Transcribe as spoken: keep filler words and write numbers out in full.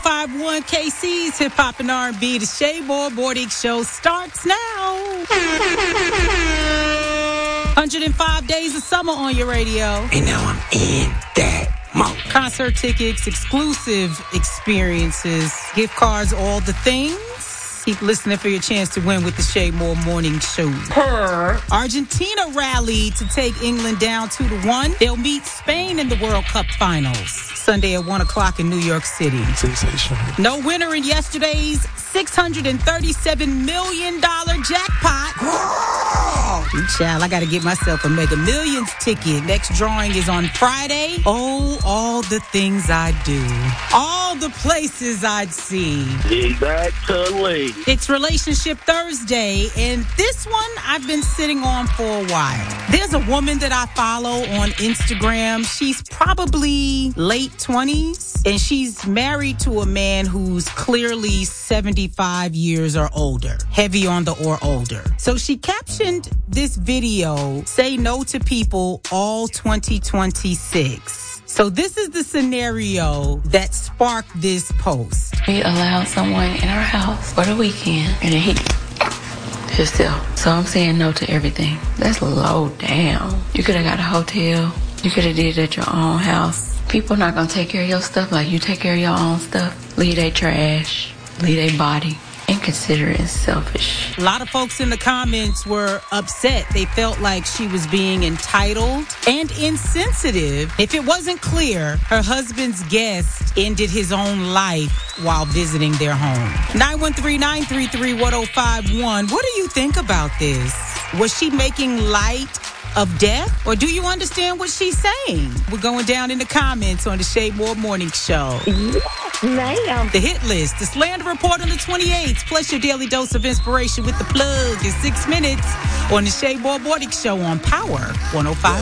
five point one K C's Hip Hop and R and B. The Shay Moore Morning Show starts now. one hundred five days of summer on your radio. And now I'm in that mode. Concert tickets, exclusive experiences, gift cards, all the things. Keep listening for your chance to win with the Shay Moore Morning Show. Purr. Argentina rallied to take England down two to one. They'll meet Spain in the World Cup finals Sunday at one o'clock in New York City. Sensational. No winner in yesterday's six hundred thirty-seven million dollars jackpot. Ooh, child, I got to get myself a Mega Millions ticket. Next drawing is on Friday. Oh, all the things I'd do. All the places I'd see. Exactly. It's Relationship Thursday, and this one I've been sitting on for a while. There's a woman that I follow on Instagram. She's probably late twenties, and she's married to a man who's clearly seventy-five years or older. Heavy on the or older. So she captioned this video, "Say no to people all twenty twenty-six." So this is the scenario that sparked this post. We allowed someone in our house for the weekend, and then he himself. So I'm saying no to everything. That's low down. You could have got a hotel. You could have did it at your own house. People not gonna take care of your stuff like you take care of your own stuff. Leave their trash. Leave their body. Inconsiderate and selfish. A lot of folks in the comments were upset. They felt like she was being entitled and insensitive. If it wasn't clear, her husband's guest ended his own life while visiting their home. nine one three, nine three three, one oh five one. What do you think about this? Was she making light of death? Or do you understand what she's saying? We're going down in the comments on the Shay Moore Morning Show. Ma'am. The hit list, the Slander Report on the twenty-eighth, plus your daily dose of inspiration with the plug in six minutes on the Shay Moore Morning Show on Power one oh five.